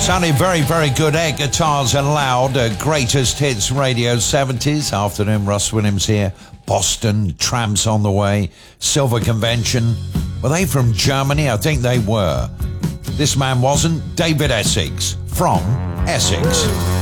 Sounding very, very good. Air guitars and loud. Greatest hits radio 70s. Afternoon, Russ Williams here. Boston, Tramps on the Way, Silver Convention. Were they from Germany? I think they were. This man wasn't. David Essex from Essex.